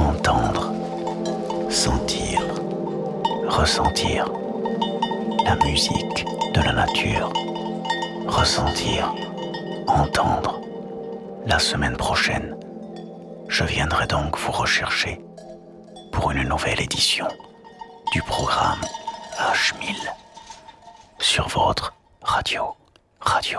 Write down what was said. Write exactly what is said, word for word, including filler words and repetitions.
entendre, sentir, ressentir la musique de la nature. Ressentir, entendre. La semaine prochaine, je viendrai donc vous rechercher pour une nouvelle édition du programme H mille sur votre radio. Radio.